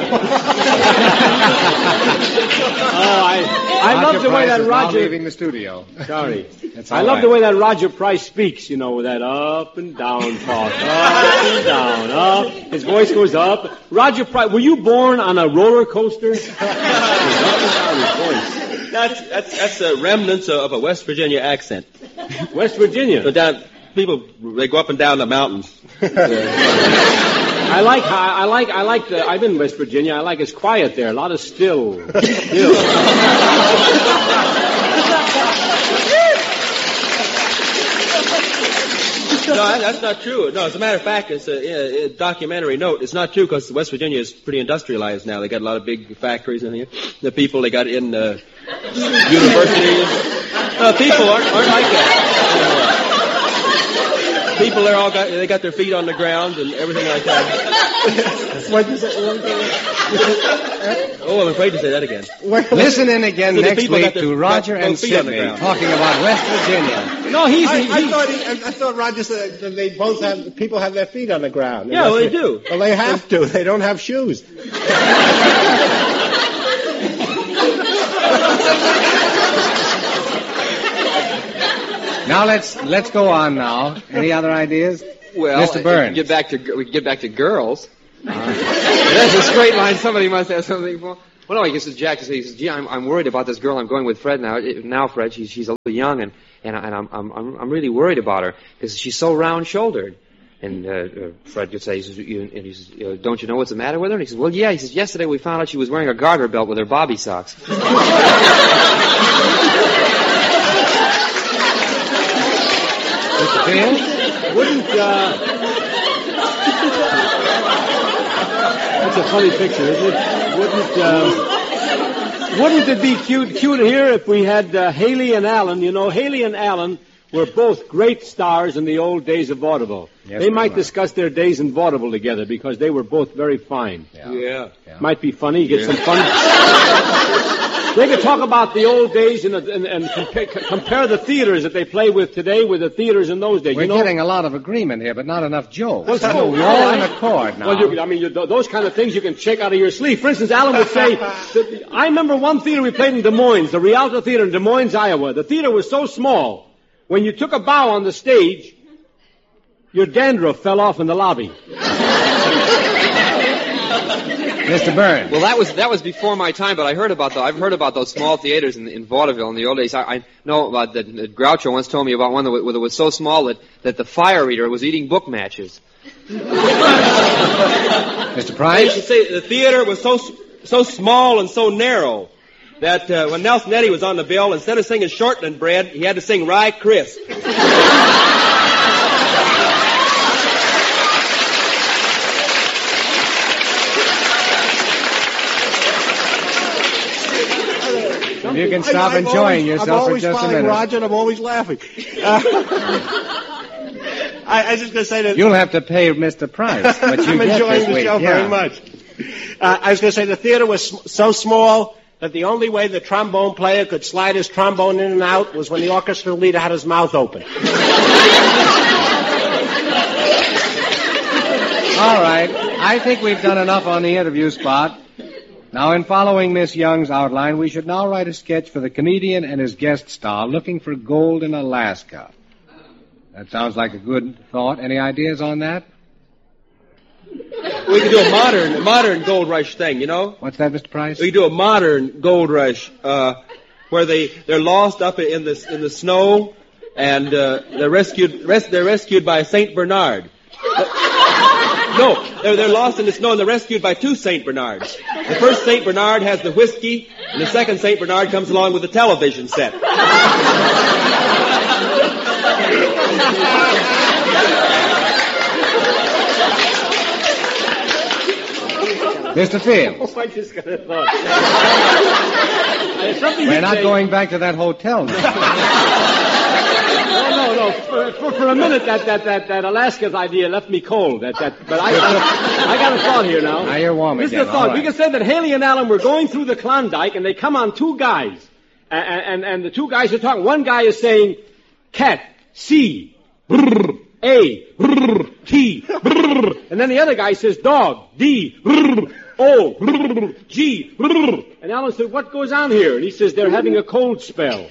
[SPEAKER 15] Oh, I, I
[SPEAKER 12] Roger
[SPEAKER 15] love the way
[SPEAKER 12] Price
[SPEAKER 15] that
[SPEAKER 12] is
[SPEAKER 15] Roger...
[SPEAKER 12] now leaving the studio.
[SPEAKER 15] Sorry.
[SPEAKER 12] That's
[SPEAKER 15] I
[SPEAKER 12] all
[SPEAKER 15] love
[SPEAKER 12] right.
[SPEAKER 15] the way that Roger Price speaks, you know, with that up and down talk. Up and down, up. His voice goes up. Roger Price, were you born on a roller coaster? His up and down, his voice.
[SPEAKER 13] That's, that's, that's the remnants of a West Virginia accent.
[SPEAKER 15] West Virginia?
[SPEAKER 13] So down, people, they go up and down the mountains.
[SPEAKER 15] I like how, I like, I like the, I've been in West Virginia, I like it's quiet there, a lot of still, still.
[SPEAKER 13] No, that's not true. No, as a matter of fact, it's a, a documentary note. It's not true because West Virginia is pretty industrialized now. They got a lot of big factories in here. The people they got in uh, universities. Uh, people aren't, aren't like that. People there all got they got their feet on the ground and everything like that.
[SPEAKER 14] What is it?
[SPEAKER 13] Oh, I'm afraid to say that again.
[SPEAKER 12] Listen in again
[SPEAKER 13] So the
[SPEAKER 12] next
[SPEAKER 13] people
[SPEAKER 12] week
[SPEAKER 13] got their-
[SPEAKER 12] to Roger
[SPEAKER 13] got
[SPEAKER 12] and
[SPEAKER 13] both feet on the
[SPEAKER 12] Sidney
[SPEAKER 13] ground.
[SPEAKER 12] talking about West Virginia.
[SPEAKER 15] No, he's,
[SPEAKER 14] I,
[SPEAKER 15] he's,
[SPEAKER 14] I thought he, I thought Roger said that they both have people have their feet on the ground.
[SPEAKER 13] Yeah, well, they do.
[SPEAKER 14] Well, they have to. They don't have shoes.
[SPEAKER 12] Now let's let's go on now. Any other ideas?
[SPEAKER 10] Well,
[SPEAKER 12] Mister Burns.
[SPEAKER 10] We can get back to we can get back to girls. That's a straight line. Somebody must have something for. Well, no, he says Jack. He says, "Gee, I'm, I'm worried about this girl. I'm going with Fred now. Now, Fred, she's she's a little young, and and, and I'm I'm I'm really worried about her because she's so round-shouldered." And uh, uh, Fred could say, he says, you, and he says, uh, "Don't you know what's the matter with her?" And he says, "Well, yeah." He says, "Yesterday we found out she was wearing a garter belt with her bobby socks."
[SPEAKER 15] Wouldn't, uh, That's a funny picture, isn't it? Wouldn't, um, wouldn't it be cute, cute here if we had uh, Haley and Allen? You know, Haley and Allen were both great stars in the old days of vaudeville.
[SPEAKER 12] Yes,
[SPEAKER 15] they might
[SPEAKER 12] were.
[SPEAKER 15] discuss their days in vaudeville together because they were both very fine.
[SPEAKER 12] Yeah.
[SPEAKER 13] Yeah.
[SPEAKER 12] Yeah.
[SPEAKER 15] Might be funny, get
[SPEAKER 13] Yeah.
[SPEAKER 15] some fun. They could talk about the old days and, and, and compare, compare the theaters that they play with today with the theaters in those days.
[SPEAKER 12] We're
[SPEAKER 15] you know?
[SPEAKER 12] getting a lot of agreement here, but not enough jokes.
[SPEAKER 15] Well, so,
[SPEAKER 12] We're all in accord now.
[SPEAKER 15] Well, you, I mean, you, those kind of things you can check out of your sleeve. For instance, Alan would say, that, I remember one theater we played in Des Moines, the Rialto Theater in Des Moines, Iowa. The theater was so small, when you took a bow on the stage, your dandruff fell off in the lobby.
[SPEAKER 12] Mister Burns.
[SPEAKER 10] Well, that was that was before my time, but I heard about the, I've heard about those small theaters in, in vaudeville in the old days. I, I know about that. that Groucho once told me about one that, w- that was so small that, that the fire eater was eating book matches.
[SPEAKER 12] Mister Price?
[SPEAKER 13] I should say the theater was so so small and so narrow that uh, when Nelson Eddy was on the bill, instead of singing shortening bread, he had to sing Rye Crisp.
[SPEAKER 12] If you can stop
[SPEAKER 14] I, I've
[SPEAKER 12] enjoying
[SPEAKER 14] always,
[SPEAKER 12] yourself
[SPEAKER 14] I'm
[SPEAKER 12] for
[SPEAKER 14] always
[SPEAKER 12] just a
[SPEAKER 14] following
[SPEAKER 12] minute.
[SPEAKER 14] Roger, and I'm always laughing. Uh, I, I was just going to say that...
[SPEAKER 12] You'll have to pay Mister Price, but you
[SPEAKER 14] I'm
[SPEAKER 12] get
[SPEAKER 14] enjoying
[SPEAKER 12] this
[SPEAKER 14] the
[SPEAKER 12] week.
[SPEAKER 14] show
[SPEAKER 12] yeah.
[SPEAKER 14] very much. Uh, I was going to say the theater was sm- so small that the only way the trombone player could slide his trombone in and out was when the orchestra leader had his mouth open.
[SPEAKER 12] All right. I think we've done enough on the interview spot. Now, in following Miss Young's outline, we should now write a sketch for the comedian and his guest star looking for gold in Alaska. That sounds like a good thought. Any ideas on that?
[SPEAKER 13] We could do a modern, a modern gold rush thing, you know?
[SPEAKER 12] What's that, Mister Price?
[SPEAKER 13] We could do a modern gold rush, uh, where they, they're lost up in the, in the snow, and, uh, they're rescued, res- they're rescued by Saint Bernard. No, they're, they're lost in the snow and they're rescued by two Saint Bernards. The first Saint Bernard has the whiskey, and the second Saint Bernard comes along with the television set.
[SPEAKER 12] Mister Fields.
[SPEAKER 15] Oh, I just got a thought.
[SPEAKER 12] We're not going back to that hotel now.
[SPEAKER 15] No, no, no. For, for, for a minute, that, that, that, that Alaska's idea left me cold. That, that, but I, I, I got a thought here now.
[SPEAKER 12] Now you're warm
[SPEAKER 15] This is
[SPEAKER 12] again.
[SPEAKER 15] the thought.
[SPEAKER 12] All
[SPEAKER 15] We
[SPEAKER 12] right.
[SPEAKER 15] can say that Haley and Allen were going through the Klondike, and they come on two guys. And, and, and the two guys are talking. One guy is saying, cat, C, brr, A, brr, T, brr. And then the other guy says, dog, D, brr, O, brr, G, brr. And Allen said, what goes on here? And he says, they're having a cold spell.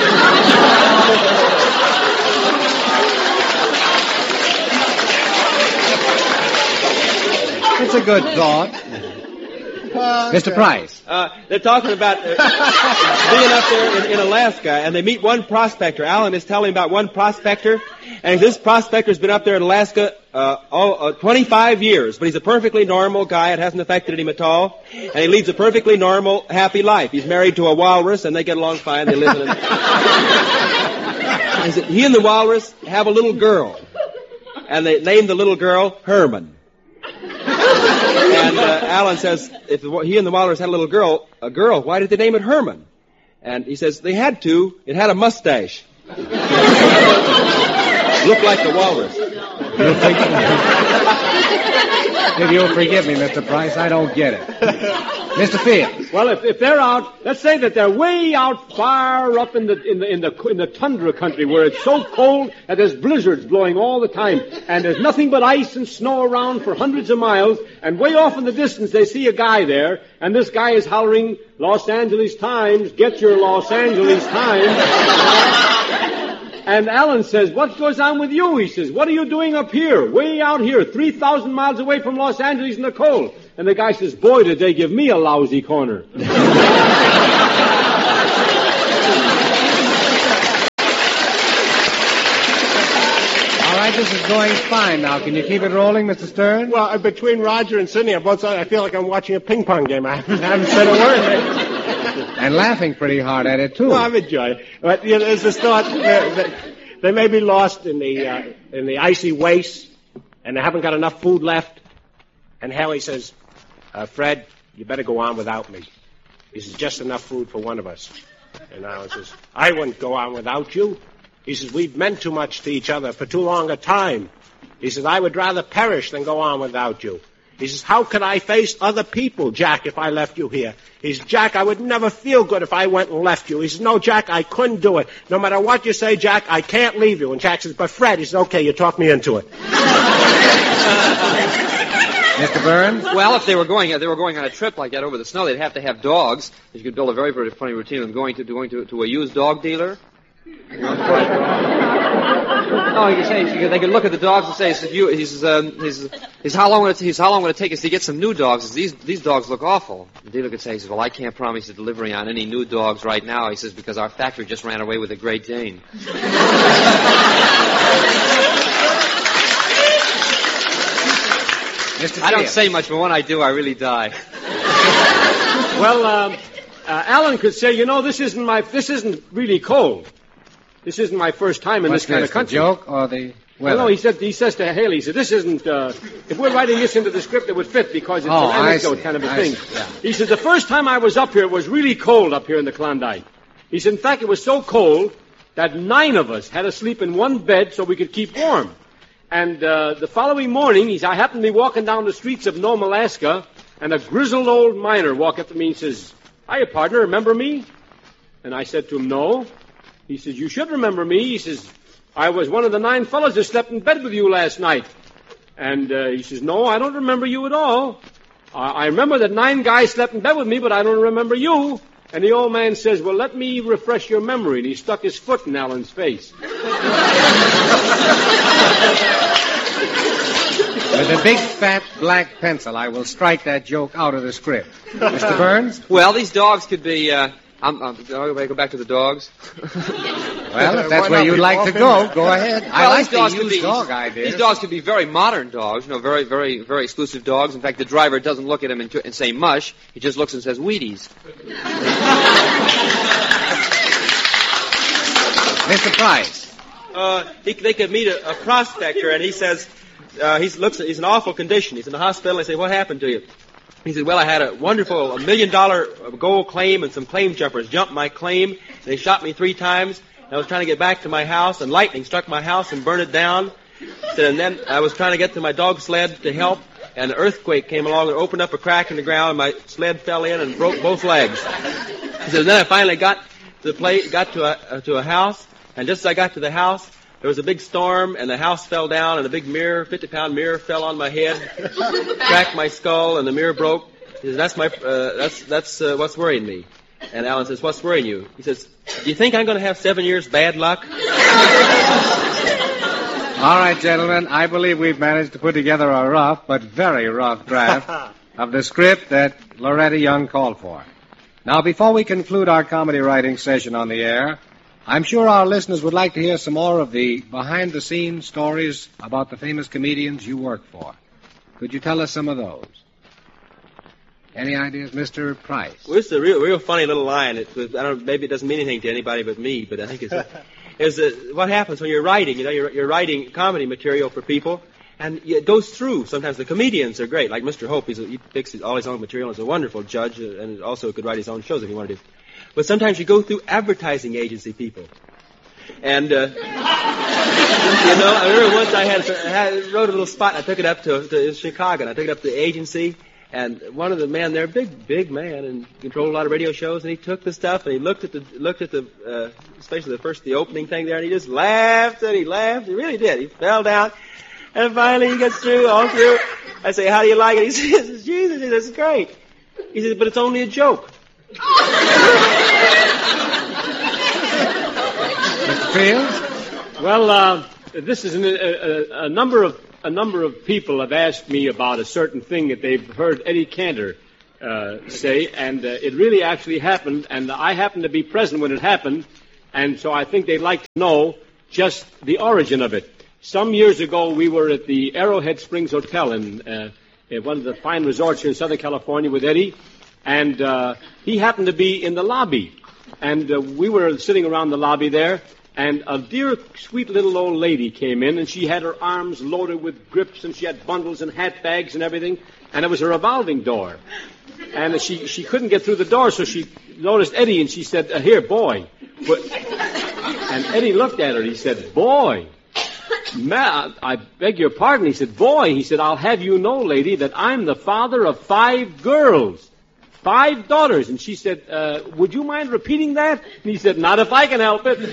[SPEAKER 12] It's a good thought. Mister Price.
[SPEAKER 13] Uh, they're talking about uh, being up there in, in Alaska, and they meet one prospector. Alan is telling about one prospector, and this prospector's been up there in Alaska uh, all, uh, twenty-five years, but he's a perfectly normal guy. It hasn't affected him at all, and he leads a perfectly normal, happy life. He's married to a walrus, and they get along fine. They live in a... He said, he and the walrus have a little girl, and they named the little girl Herman. And uh, Alan says, if the, he and the walrus had a little girl, a girl, why did they name it Herman? And he says, they had to. It had a mustache. Looked like the walrus.
[SPEAKER 12] If you'll forgive me, Mister Price, I don't get it. Mister Fields.
[SPEAKER 15] Well, if, if they're out, let's say that they're way out far up in the in the in the in the tundra country where it's so cold that there's blizzards blowing all the time, and there's nothing but ice and snow around for hundreds of miles, and way off in the distance they see a guy there, and this guy is hollering, Los Angeles Times, get your Los Angeles Times. And Alan says, what goes on with you? He says, what are you doing up here, way out here, three thousand miles away from Los Angeles in the cold? And the guy says, boy, did they give me a lousy corner.
[SPEAKER 12] All right, this is going fine now. Can you keep it rolling, Mister Stern?
[SPEAKER 14] Well, uh, between Roger and Sidney, on both sides, I feel like I'm watching a ping pong game. I haven't, I haven't said a word.
[SPEAKER 12] And laughing pretty hard at it, too.
[SPEAKER 14] Well, I'm enjoying it. But, you know, there's this thought uh, that they may be lost in the, uh, in the icy wastes, and they haven't got enough food left. And Haley says, uh, Fred, you better go on without me. He says, just enough food for one of us. And Alan says, I wouldn't go on without you. He says, we've meant too much to each other for too long a time. He says, I would rather perish than go on without you. He says, how could I face other people, Jack, if I left you here? He says, Jack, I would never feel good if I went and left you. He says, no, Jack, I couldn't do it. No matter what you say, Jack, I can't leave you. And Jack says, but Fred, he says, okay, you talked me into it.
[SPEAKER 10] Mister Burns? Well, if they were going, if they were going on a trip like that over the snow, they'd have to have dogs. You could build a very, very funny routine of going to going to, to a used dog dealer. No, he could say they could look at the dogs and say, he says, you, he says, um, he says, he says, how long would it, he says, how long would it take us to get some new dogs? He says, these these dogs look awful. The dealer could say, he says, well, I can't promise a delivery on any new dogs right now. He says, because our factory just ran away with a Great Dane. I don't say much, but when I do, I really die.
[SPEAKER 15] Well, um, uh, Alan could say, you know, this isn't my, this isn't really cold. This isn't my first time in
[SPEAKER 12] What's
[SPEAKER 15] this kind
[SPEAKER 12] this,
[SPEAKER 15] of country.
[SPEAKER 12] The joke or the weather?
[SPEAKER 15] Well, no, he said he says to Haley, he said, this isn't. Uh, if we're writing this into the script, it would fit because it's
[SPEAKER 12] oh,
[SPEAKER 15] an anecdote kind of a
[SPEAKER 12] I
[SPEAKER 15] thing.
[SPEAKER 12] See, yeah.
[SPEAKER 15] He said the first time I was up here, it was really cold up here in the Klondike. He said, in fact, it was so cold that nine of us had to sleep in one bed so we could keep warm. And uh, the following morning, he said, I happened to be walking down the streets of Nome, Alaska, and a grizzled old miner walked up to me and says, hiya, partner, remember me? And I said to him, no. He says, you should remember me. He says, I was one of the nine fellows that slept in bed with you last night. And uh, he says, no, I don't remember you at all. Uh, I remember that nine guys slept in bed with me, but I don't remember you. And the old man says, well, let me refresh your memory. And he stuck his foot in Alan's face.
[SPEAKER 12] With a big, fat, black pencil, I will strike that joke out of the script. Mister Burns?
[SPEAKER 10] Well, these dogs could be, uh, I'm, I'm, I'll go back to the dogs.
[SPEAKER 12] Well, if that's where you'd like to go, go ahead.
[SPEAKER 10] Well,
[SPEAKER 12] I like
[SPEAKER 10] these dogs
[SPEAKER 12] the
[SPEAKER 10] could
[SPEAKER 12] used
[SPEAKER 10] be,
[SPEAKER 12] dog idea.
[SPEAKER 10] These dogs could be very modern dogs, you know, very, very, very exclusive dogs. In fact, the driver doesn't look at him and, t- and say mush. He just looks and says Wheaties.
[SPEAKER 12] Mister Price.
[SPEAKER 13] Uh, he, they could meet a, a prospector, and he says, uh, he looks, he's in awful condition. He's in the hospital, and they say, what happened to you? He said, well, I had a wonderful, a million dollar gold claim, and some claim jumpers jumped my claim. They shot me three times. I was trying to get back to my house, and lightning struck my house and burned it down. And then I was trying to get to my dog sled to help, and an earthquake came along and opened up a crack in the ground, and my sled fell in and broke both legs. He said, then I finally got to the place, got to a, uh, to a house, and just as I got to the house, there was a big storm, and the house fell down, and a big mirror, fifty-pound mirror, fell on my head, cracked my skull, and the mirror broke. He says, that's my, uh, that's that's uh, what's worrying me. And Alan says, what's worrying you? He says, do you think I'm going to have seven years bad luck?
[SPEAKER 12] All right, gentlemen, I believe we've managed to put together a rough, but very rough draft of the script that Loretta Young called for. Now, before we conclude our comedy writing session on the air, I'm sure our listeners would like to hear some more of the behind-the-scenes stories about the famous comedians you work for. Could you tell us some of those? Any ideas, Mister Price?
[SPEAKER 13] Well, it's a real, real funny little line. It was, I don't, maybe it doesn't mean anything to anybody but me, but I think it's a, is uh, what happens when you're writing. You know, you're, you're writing comedy material for people, and it goes through. Sometimes the comedians are great, like Mister Hope. He's a, he picks his, all his own material. He's a wonderful judge, uh, and also could write his own shows if he wanted to. But sometimes you go through advertising agency people. And, uh, you know, I remember once I had, I had wrote a little spot, and I took it up to, to Chicago, and I took it up to the agency, and one of the men there, big, big man, and controlled a lot of radio shows, and he took the stuff, and he looked at the, looked at the, uh, especially the first, the opening thing there, and he just laughed, and he laughed, he really did. He fell down, and finally he gets through, all through. I say, how do you like it? He says, Jesus, this is great. He says, but it's only a joke.
[SPEAKER 12] Mister Fields?
[SPEAKER 15] Well, uh, this is an, a, a, a number of a number of people have asked me about a certain thing that they've heard Eddie Cantor uh, say, and uh, it really actually happened, and I happened to be present when it happened, and so I think they'd like to know just the origin of it. Some years ago, we were at the Arrowhead Springs Hotel in, uh, in one of the fine resorts here in Southern California with Eddie, and uh, he happened to be in the lobby. And uh, we were sitting around the lobby there, and a dear, sweet little old lady came in, and she had her arms loaded with grips, and she had bundles and hat bags and everything. and it was a revolving door. And she she couldn't get through the door, so she noticed Eddie, and she said, uh, here, boy. But, and Eddie looked at her, and he said, boy. Ma, I beg your pardon. He said, boy. He said, I'll have you know, lady, that I'm the father of five girls. Five daughters. And she said, uh, would you mind repeating that? And he said, not if I can help it.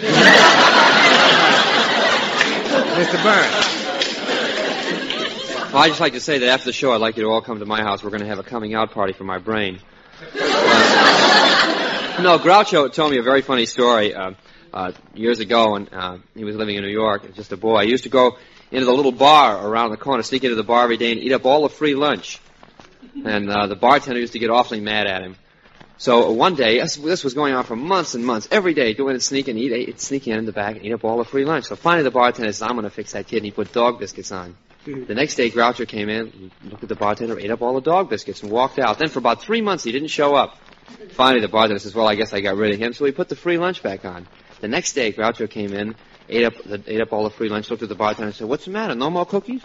[SPEAKER 12] Mister Burns.
[SPEAKER 10] Well, I'd just like to say that after the show, I'd like you to all come to my house. We're going to have a coming out party for my brain. Uh, no, Groucho told me a very funny story uh, uh, years ago when uh, he was living in New York. Just a boy. I used to go into the little bar around the corner, sneak into the bar every day and eat up all the free lunch. And uh, the bartender used to get awfully mad at him. So uh, one day, this, this was going on for months and months. Every day, go in and sneak and eat, eat, sneak in in the back and eat up all the free lunch. So finally, the bartender said, "I'm going to fix that kid," and he put dog biscuits on. The next day, Groucho came in, looked at the bartender, ate up all the dog biscuits, and walked out. Then for about three months, he didn't show up. Finally, the bartender says, "Well, I guess I got rid of him," so he put the free lunch back on. The next day, Groucho came in, ate up the, ate up all the free lunch, looked at the bartender and said, "What's the matter? No more cookies?"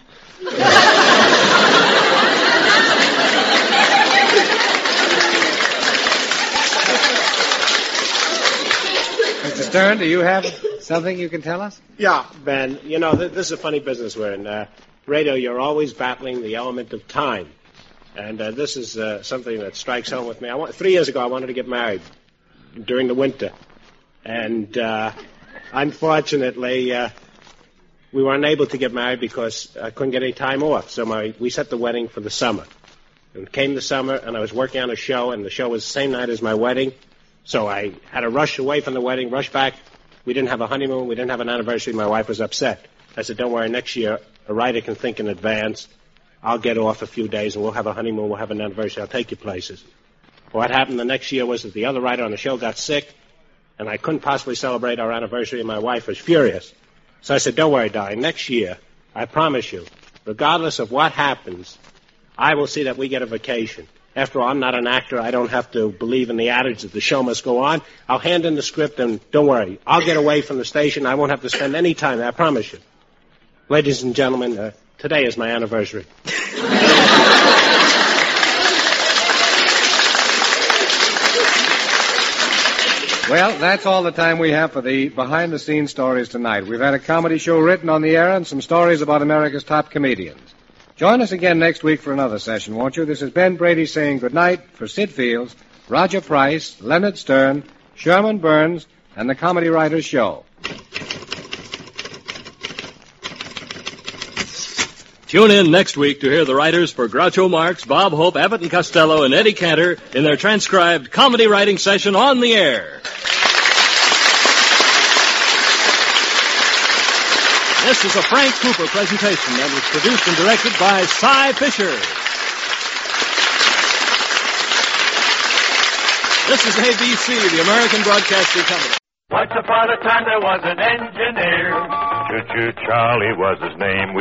[SPEAKER 12] Mister Stern, do you have something you can tell us?
[SPEAKER 14] Yeah, Ben, you know, th- this is a funny business we're in. Uh, radio, you're always battling the element of time. And uh, this is uh, something that strikes home with me. I want, three years ago, I wanted to get married during the winter. And uh, unfortunately, uh, we were unable to get married because I couldn't get any time off. So my, we set the wedding for the summer. And came the summer, and I was working on a show, and the show was the same night as my wedding. So I had to rush away from the wedding, rush back. We didn't have a honeymoon. We didn't have an anniversary. My wife was upset. I said, "Don't worry, next year, a writer can think in advance. I'll get off a few days, and we'll have a honeymoon. We'll have an anniversary. I'll take you places." What happened the next year was that the other writer on the show got sick, and I couldn't possibly celebrate our anniversary, and my wife was furious. So I said, "Don't worry, darling. Next year, I promise you, regardless of what happens, I will see that we get a vacation. After all, I'm not an actor. I don't have to believe in the adage that the show must go on. I'll hand in the script, and don't worry. I'll get away from the station. I won't have to spend any time. I promise you." Ladies and gentlemen, uh, today is my anniversary.
[SPEAKER 12] Well, that's all the time we have for the behind-the-scenes stories tonight. We've had a comedy show written on the air and some stories about America's top comedians. Join us again next week for another session, won't you? This is Ben Brady saying goodnight for Sid Fields, Roger Price, Leonard Stern, Sherman Burns, and the Comedy Writers Show.
[SPEAKER 11] Tune in next week to hear the writers for Groucho Marx, Bob Hope, Abbott and Costello, and Eddie Cantor in their transcribed comedy writing session on the air. This is a Frank Cooper presentation that was produced and directed by Cy Fisher. This is A B C, the American Broadcasting Company.
[SPEAKER 16] Once upon a time there was an engineer. Choo-choo Charlie was his name.